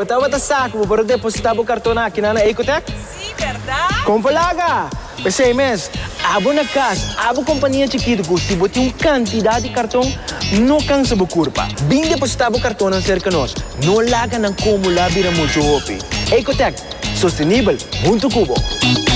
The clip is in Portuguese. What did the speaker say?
botava da saco, para depositar o cartão aqui na Ecotec? Sim, verdade? Compalaga! Pensei, mas, abo na casa, abo companhia chiquita, se bote quantidade de cartão, não cansa a curva. Bem depositar o cartão cerca de nós, não larga não como lá vira muito opi. Ecotec, sustentável, muito cubo.